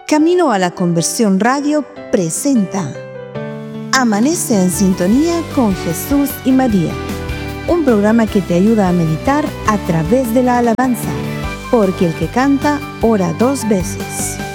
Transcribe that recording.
Camino a la Conversión Radio presenta Amanece en sintonía con Jesús y María, un programa que te ayuda a meditar a través de la alabanza, porque el que canta ora dos veces.